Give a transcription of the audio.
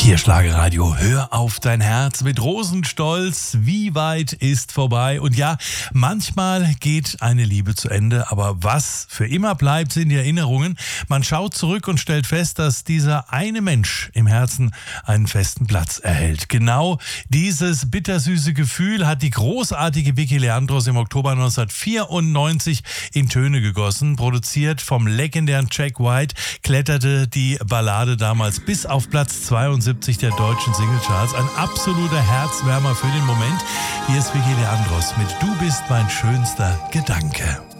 Hier Schlagerradio, hör auf dein Herz mit Rosenstolz. Wie weit ist vorbei? Und ja, manchmal geht eine Liebe zu Ende, aber was für immer bleibt, sind die Erinnerungen. Man schaut zurück und stellt fest, dass dieser eine Mensch im Herzen einen festen Platz erhält. Genau dieses bittersüße Gefühl hat die großartige Vicky Leandros im Oktober 1994 in Töne gegossen. Produziert vom legendären Jack White, kletterte die Ballade damals bis auf Platz 72 der deutschen Singlecharts. Ein absoluter Herzwärmer für den Moment. Hier ist Vicky Leandros mit Du bist mein schönster Gedanke.